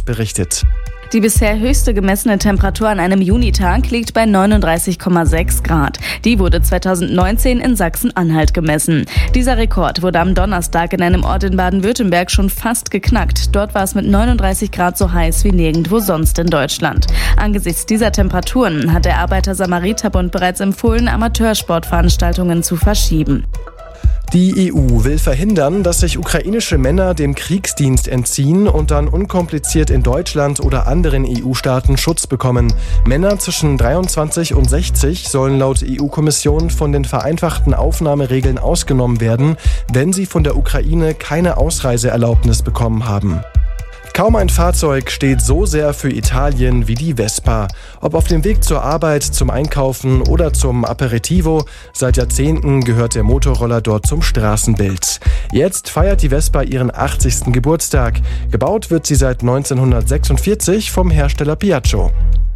berichtet. Die bisher höchste gemessene Temperatur an einem Junitag liegt bei 39,6 Grad. Die wurde 2019 in Sachsen-Anhalt gemessen. Dieser Rekord wurde am Donnerstag in einem Ort in Baden-Württemberg schon fast geknackt. Dort war es mit 39 Grad so heiß wie nirgendwo sonst in Deutschland. Angesichts dieser Temperaturen hat der Arbeiter-Samariter-Bund bereits empfohlen, Amateursportveranstaltungen zu verschieben. Die EU will verhindern, dass sich ukrainische Männer dem Kriegsdienst entziehen und dann unkompliziert in Deutschland oder anderen EU-Staaten Schutz bekommen. Männer zwischen 23 und 60 sollen laut EU-Kommission von den vereinfachten Aufnahmeregeln ausgenommen werden, wenn sie von der Ukraine keine Ausreiseerlaubnis bekommen haben. Kaum ein Fahrzeug steht so sehr für Italien wie die Vespa. Ob auf dem Weg zur Arbeit, zum Einkaufen oder zum Aperitivo, seit Jahrzehnten gehört der Motorroller dort zum Straßenbild. Jetzt feiert die Vespa ihren 80. Geburtstag. Gebaut wird sie seit 1946 vom Hersteller Piaggio.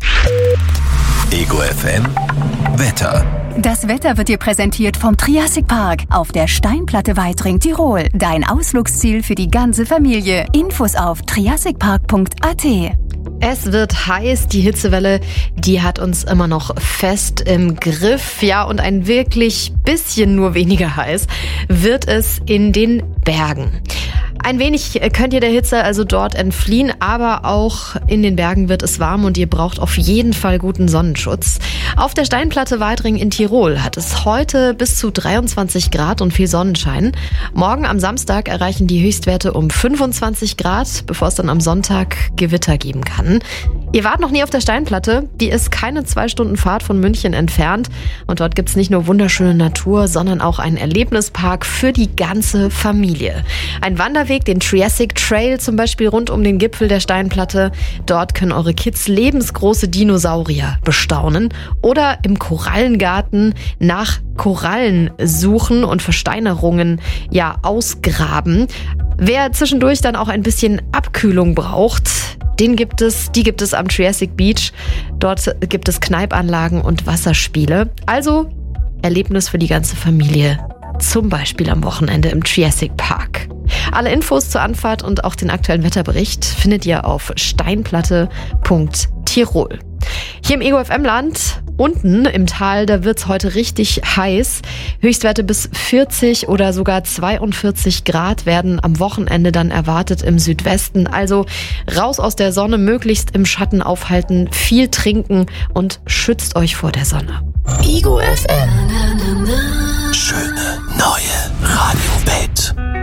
Ego FM Wetter. Das Wetter wird dir präsentiert vom Triassic Park auf der Steinplatte Weitring, Tirol. Dein Ausflugsziel für die ganze Familie. Infos auf triassicpark.at. Es wird heiß, die Hitzewelle, die hat uns immer noch fest im Griff. Ja, und ein wirklich bisschen nur weniger heiß wird es in den Bergen. Ein wenig könnt ihr der Hitze also dort entfliehen, aber auch in den Bergen wird es warm und ihr braucht auf jeden Fall guten Sonnenschutz. Auf der Steinplatte Weitring in Tirol hat es heute bis zu 23 Grad und viel Sonnenschein. Morgen am Samstag erreichen die Höchstwerte um 25 Grad, bevor es dann am Sonntag Gewitter geben kann. Ihr wart noch nie auf der Steinplatte, die ist keine 2 Stunden Fahrt von München entfernt und dort gibt's nicht nur wunderschöne Natur, sondern auch einen Erlebnispark für die ganze Familie. Ein Wanderweg, den Triassic Trail zum Beispiel rund um den Gipfel der Steinplatte. Dort können eure Kids lebensgroße Dinosaurier bestaunen oder im Korallengarten nach Korallen suchen und Versteinerungen ausgraben. Wer zwischendurch dann auch ein bisschen Abkühlung braucht, die gibt es am Triassic Beach. Dort gibt es Kneipanlagen und Wasserspiele. Also Erlebnis für die ganze Familie, zum Beispiel am Wochenende im Triassic Park. Alle Infos zur Anfahrt und auch den aktuellen Wetterbericht findet ihr auf steinplatte.tirol. Hier im Ego FM Land, unten im Tal, da wird's heute richtig heiß. Höchstwerte bis 40 oder sogar 42 Grad werden am Wochenende dann erwartet im Südwesten. Also raus aus der Sonne, möglichst im Schatten aufhalten, viel trinken und schützt euch vor der Sonne. Ego FM. Schöne neue Radio-Welt.